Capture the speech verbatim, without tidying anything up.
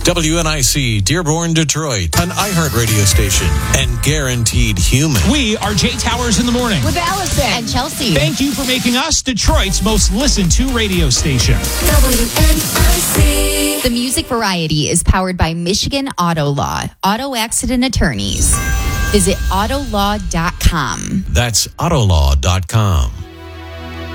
W N I C, Dearborn, Detroit, an iHeart radio station, and Guaranteed Human. We are Jay Towers in the morning. With Allison and Chelsea. Thank you for making us Detroit's most listened to radio station. W N I C. The music variety is powered by Michigan Auto Law, auto accident attorneys. Visit autolaw dot com. That's autolaw dot com.